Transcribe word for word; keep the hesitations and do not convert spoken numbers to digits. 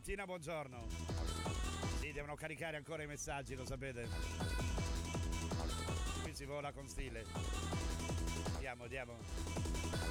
Martina, buongiorno. Sì, devono caricare ancora i messaggi, lo sapete. Qui si vola con stile. Andiamo, andiamo.